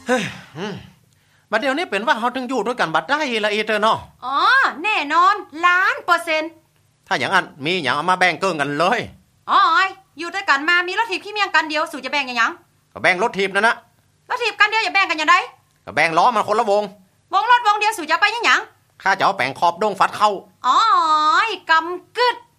เฮ้ยบัดเดี๋ยวนี้เป็นว่าเขาถึงอยู่ด้วยกันบัดได้ละเอเตอร์เนาะอ๋อแน่นอน1,000,000% ถ้าอย่างนั้นมีอย่างเอามาแบ่งเกินกันเลยอ๋ออยู่ด้วยกันมามีรถถีบขี้เมียงกันเดียวสู่จะแบ่งยังก็แบ่งรถถีบนั่นนะรถถีบกันเดียวอย่าแบ่งกันยังไงก็แบ่งล้อมันคนละวงรถวงเดียวสู่จะไปยังข้าจะเอาแบ่งขอบดงฟัดเข้าอ๋อกำกึด